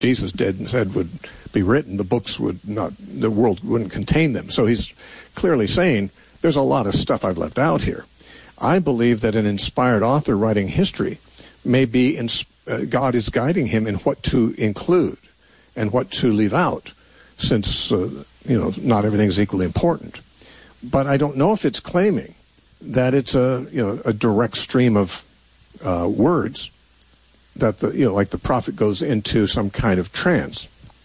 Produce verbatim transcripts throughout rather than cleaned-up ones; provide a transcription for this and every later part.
Jesus did and said would be written, the books would not, the world wouldn't contain them. So he's clearly saying, there's a lot of stuff I've left out here. I believe that an inspired author writing history may be, in, uh, God is guiding him in what to include and what to leave out, since, uh, you know, not everything is equally important. But I don't know if it's claiming that it's a, you know, a direct stream of uh, words, that the, you know, like the prophet goes into some kind of trance,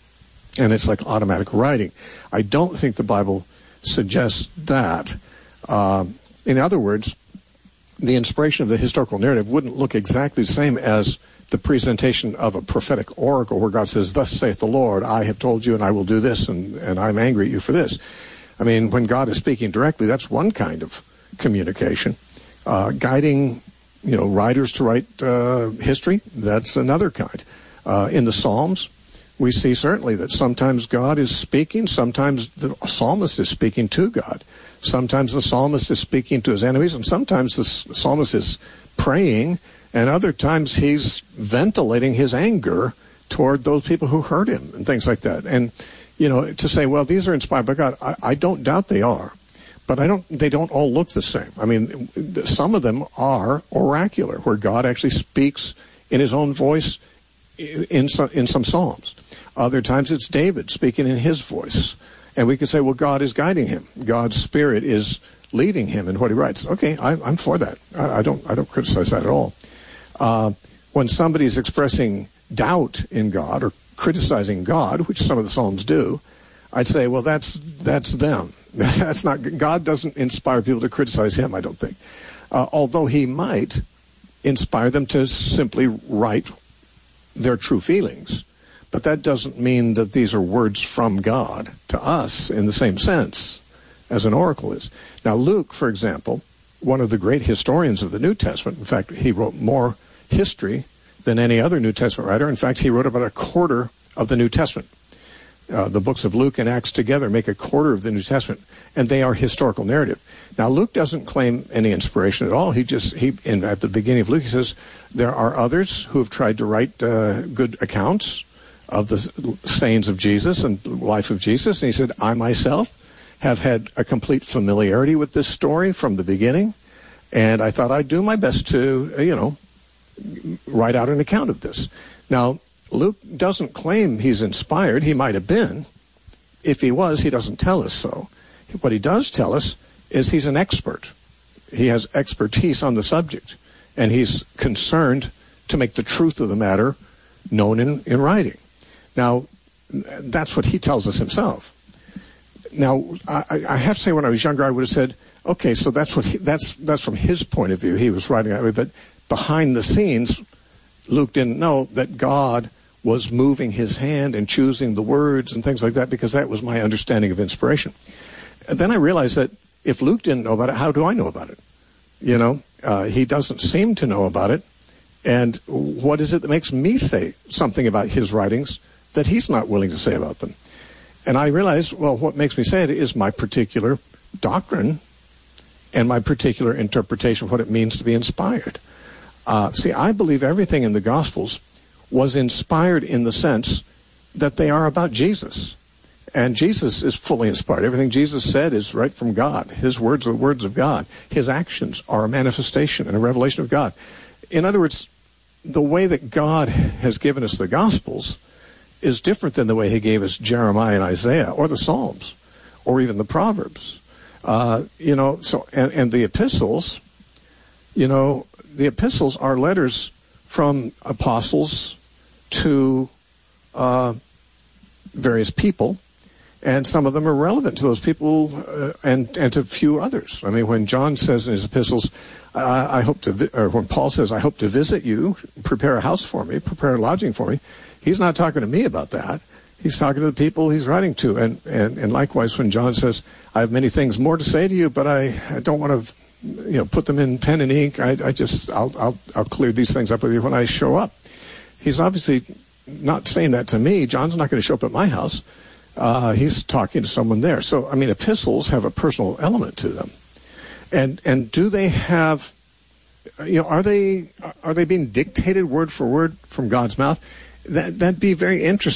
and it's like automatic writing. I don't think the Bible suggests that. Uh, in other words, the inspiration of the historical narrative wouldn't look exactly the same as the presentation of a prophetic oracle where God says, thus saith the Lord, I have told you and I will do this, and, and I'm angry at you for this. I mean, when God is speaking directly, that's one kind of communication. Uh, guiding, you know, writers to write uh, history, that's another kind. Uh, in the Psalms, we see certainly that sometimes God is speaking, sometimes the psalmist is speaking to God. Sometimes the psalmist is speaking to his enemies, and sometimes the psalmist is praying, and other times he's ventilating his anger toward those people who hurt him and things like that. And, you know, to say, well, these are inspired by God, I, I don't doubt they are. But I don't. They don't all look the same. I mean, some of them are oracular, where God actually speaks in his own voice in some, in some psalms. Other times it's David speaking in his voice. And we could say, well, God is guiding him. God's Spirit is leading him in what he writes. Okay, I, I'm for that. I, I don't I don't criticize that at all. Uh, when somebody's expressing doubt in God or criticizing God, which some of the psalms do, I'd say, well, that's that's them. That's not, God doesn't inspire people to criticize him, I don't think. Uh, although he might inspire them to simply write their true feelings. But that doesn't mean that these are words from God to us in the same sense as an oracle is. Now, Luke, for example, one of the great historians of the New Testament, in fact, he wrote more history than any other New Testament writer. In fact, he wrote about a quarter of the New Testament. Uh, the books of Luke and Acts together make a quarter of the New Testament, and they are historical narrative. Now, Luke doesn't claim any inspiration at all. He just, he, in, at the beginning of Luke, he says, there are others who have tried to write uh, good accounts of the sayings of Jesus and the life of Jesus. And he said, I myself have had a complete familiarity with this story from the beginning, and I thought I'd do my best to, you know, write out an account of this. Now, Luke doesn't claim he's inspired. He might have been. If he was, he doesn't tell us so. What he does tell us is he's an expert. He has expertise on the subject, and he's concerned to make the truth of the matter known in, in writing. Now, that's what he tells us himself. Now, I, I have to say, when I was younger, I would have said, okay, so that's what he, that's that's from his point of view. He was writing that way, but behind the scenes, Luke didn't know that God was moving his hand and choosing the words and things like that, because that was my understanding of inspiration. And then I realized that if Luke didn't know about it, how do I know about it? You know, uh, he doesn't seem to know about it. And what is it that makes me say something about his writings that he's not willing to say about them? And I realized, well, what makes me say it is my particular doctrine and my particular interpretation of what it means to be inspired. Uh, see, I believe everything in the Gospels was inspired in the sense that they are about Jesus. And Jesus is fully inspired. Everything Jesus said is right from God. His words are the words of God. His actions are a manifestation and a revelation of God. In other words, the way that God has given us the Gospels is different than the way he gave us Jeremiah and Isaiah or the Psalms or even the Proverbs. Uh, you know, so and, and the epistles, you know, the epistles are letters from apostles to uh, various people, and some of them are relevant to those people uh, and and to few others. I mean, when John says in his epistles, I, I hope to, vi- or when Paul says, I hope to visit you, prepare a house for me, prepare a lodging for me, he's not talking to me about that. He's talking to the people he's writing to. And, and, and likewise, when John says, I have many things more to say to you, but I, I don't want to, you know, put them in pen and ink. I, I just, I'll, I'll, I'll clear these things up with you when I show up. He's obviously not saying that to me. John's not going to show up at my house. Uh, he's talking to someone there. So, I mean, epistles have a personal element to them. And, and do they have, you know, are they, are they being dictated word for word from God's mouth? that, that'd be very interesting.